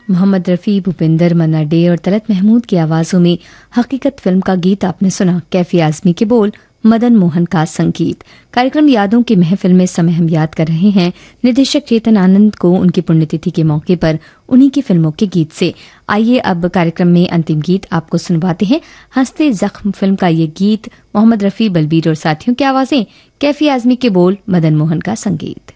मोहम्मद रफ़ी, भूपिंदर, मन्ना day और तलत महमूद की आवाज़ों में हकीकत फिल्म का गीत आपने सुना। कैफी आज़मी के बोल, मदन मोहन का संगीत। कार्यक्रम यादों की महफिल में समय हम याद कर रहे हैं निर्देशक चेतन आनंद को उनकी पुण्यतिथि के मौके पर उन्हीं की फिल्मों के गीत से। आइए अब कार्यक्रम में अंतिम गीत आपको सुनवाते हैं। हंसते जख्म फिल्म का ये गीत, मोहम्मद रफ़ी, बलबीर और साथियों की आवाज़ें, कैफी आज़मी के बोल, मदन मोहन का संगीत।